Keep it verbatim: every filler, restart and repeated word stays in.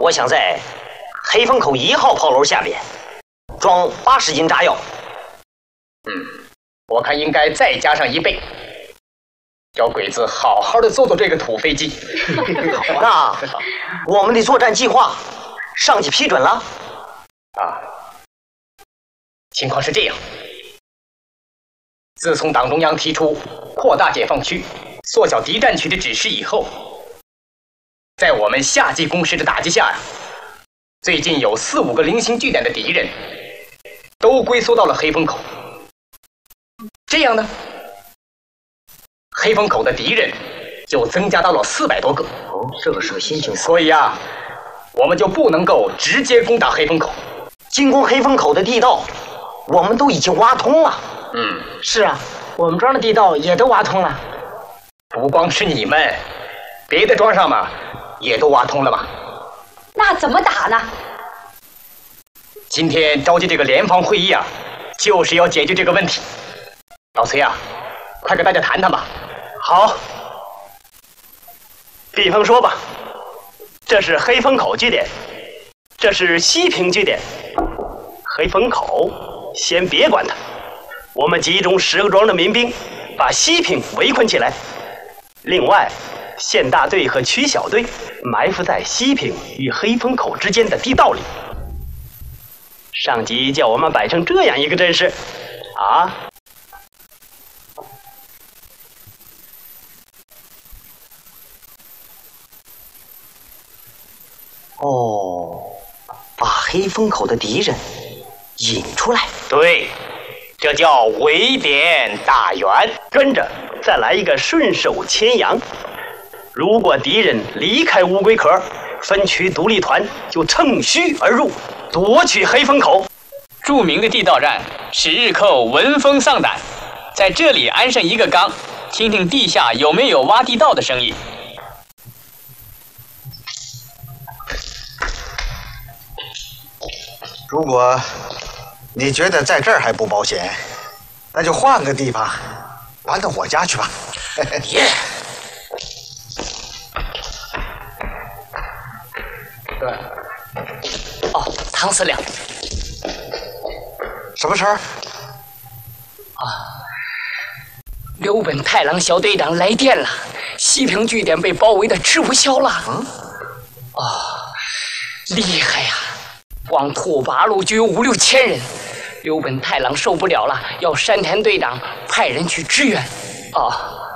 我想在黑风口一号炮楼下面装八十斤炸药。 嗯，我看应该再加上一倍，叫鬼子好好的做做这个土飞机。 那我们的作战计划，上级批准了？ 啊，情况是这样。自从党中央提出扩大解放区、缩小敌占区的指示以后，在我们夏季攻势的打击下呀，最近有四五个零星据点的敌人都龟缩到了黑风口。这样呢，黑风口的敌人就增加到了四百多个。 哦，这个是个新情况。 所以啊，我们就不能够直接攻打黑风口。 进攻黑风口的地道，我们都已经挖通了。 嗯， 是啊，我们庄的地道也都挖通了。 不光是你们，别的庄上嘛，也都挖通了嘛。 那怎么打呢？ 今天召集这个联防会议啊，就是要解决这个问题。老崔啊，快跟大家谈谈吧。 好，比方说吧，这是黑风口据点，这是西平据点。黑风口先别管它，我们集中十个庄的民兵，把西平围困起来。另外，县大队和区小队埋伏在西平与黑风口之间的地道里。上级叫我们摆成这样一个阵势，啊， 哦，把黑风口的敌人引出来。 对，这叫围点打援。跟着再来一个顺手牵羊。如果敌人离开乌龟壳，分区独立团就乘虚而入，夺取黑风口。 著名的地道战使日寇闻风丧胆，在这里安上一个缸，听听地下有没有挖地道的声音。 如果你觉得在这儿还不保险，那就换个地方，搬到我家去吧。 耶！ 对。 哦，唐司令， 什么事儿？ 啊，刘本太郎小队长来电了，西平据点被包围的吃不消了。嗯。哦，厉害呀！光拓跋路就有五六千人，刘本太郎受不了了，要山田队长派人去支援。哦。